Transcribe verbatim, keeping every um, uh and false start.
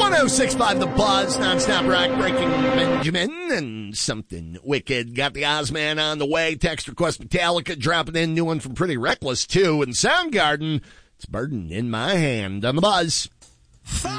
one oh six point five The Buzz, nonstop rock, breaking Benjamin, and something wicked. Got the Ozman on the way. Text request Metallica, dropping in. New one from Pretty Reckless, too. And Soundgarden, it's Burden in My Hand on The Buzz.